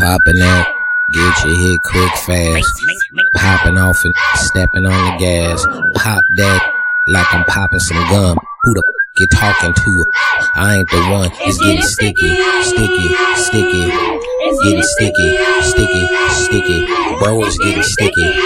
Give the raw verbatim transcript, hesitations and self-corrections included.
Popping that, get your hit quick fast. Popping off and stepping on the gas. Pop that like I'm popping some gum. Who the f you talking to? I ain't the one. It's getting sticky, sticky, sticky. Getting sticky, sticky, sticky. Bro, it's getting sticky.